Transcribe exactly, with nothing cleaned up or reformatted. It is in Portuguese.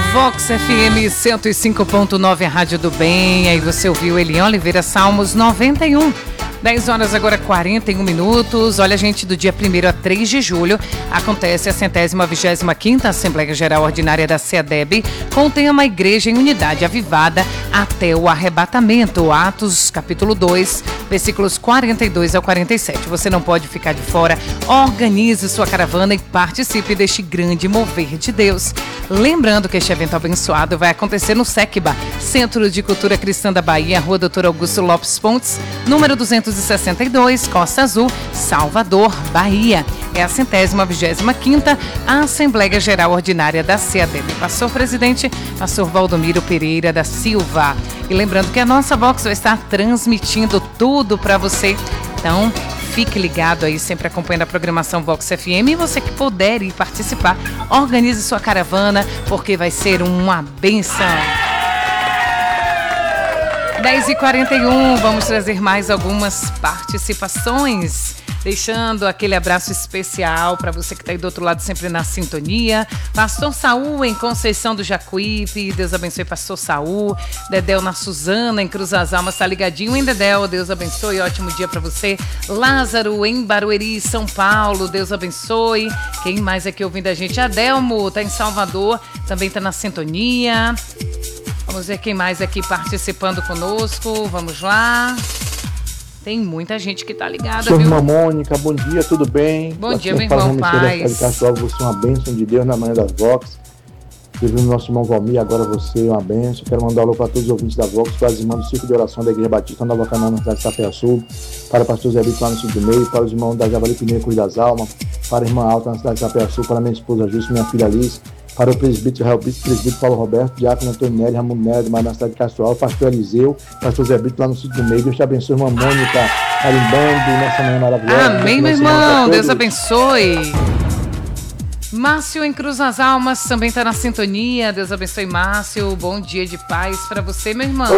Vox F M cento e cinco ponto nove, a Rádio do Bem. Aí você ouviu Eliane Oliveira, Salmos noventa e um. dez horas agora, quarenta e um minutos. Olha, gente, do dia primeiro a três de julho acontece a centésima vigésima quinta Assembleia Geral Ordinária da SEADEB com o tema Igreja em Unidade Avivada até o Arrebatamento. Atos, capítulo dois, versículos quarenta e dois ao quarenta e sete. Você não pode ficar de fora. Organize sua caravana e participe deste grande mover de Deus. Lembrando que este evento abençoado vai acontecer no SECBA, Centro de Cultura Cristã da Bahia, Rua Doutor Augusto Lopes Pontes, número duzentos e sessenta e dois, Costa Azul, Salvador, Bahia. É a centésima vigésima quinta Assembleia Geral Ordinária da SEADEB. Pastor Presidente, Pastor Valdomiro Pereira da Silva. E lembrando que a nossa Vox vai estar transmitindo tudo para você. Então, fique ligado aí, sempre acompanhando a programação Vox F M. E você que puder ir participar, organize sua caravana, porque vai ser uma bênção. dez e quarenta e um, vamos trazer mais algumas participações. Deixando aquele abraço especial para você que está aí do outro lado, sempre na sintonia. Pastor Saul, em Conceição do Jacuípe. Deus abençoe, Pastor Saul. Dedéu na Suzana, em Cruz das Almas. Tá ligadinho, hein, Dedéu? Deus abençoe, ótimo dia para você. Lázaro, em Barueri, São Paulo. Deus abençoe. Quem mais aqui ouvindo a gente? Adelmo, tá em Salvador. Também tá na sintonia. Vamos ver quem mais aqui participando conosco. Vamos lá. Tem muita gente que tá ligada, Sou viu? irmã Mônica, bom dia, tudo bem? Bom dia, meu irmão, paz. Você é uma bênção de Deus na manhã das Vox. Teve o nosso irmão Valmir, agora você é uma bênção. Quero mandar um alô para todos os ouvintes da Vox, para as irmãs do Circo de Oração da Igreja Batista Nova Canaã, na cidade de Itapé-Açu, para o pastor Zé Brito lá no Sul do Meio, para os irmãos da Javali Pinheiro, Cruz das Almas, para a irmã Alta na cidade de Itapé-Açu, para minha esposa Júcia, minha filha Alice, para o presbítero Israel Brito, presbítero Paulo Roberto, diácono Antônio Nery, Ramon Nery, na cidade de Castro, pastor Eliseu, pastor Zé Brito lá no Sul do Meio. Deus te abençoe, irmã Mônica, carimbando nessa manhã maravilhosa. Amém, meu irmão, Deus abençoe. Márcio em Cruz das Almas também está na sintonia. Deus abençoe, Márcio. Bom dia de paz para você, meu irmão.